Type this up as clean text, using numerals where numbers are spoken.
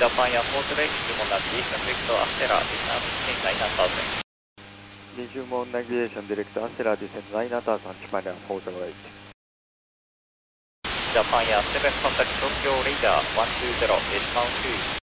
Japan Airport Lake, Jumon Navigation Director Astera, descend 9000. Jumon Navigation Director Astera, descend 9000, Japan Airport Lake. Japan Air 7 contact Tokyo Radar 120, eastbound 2.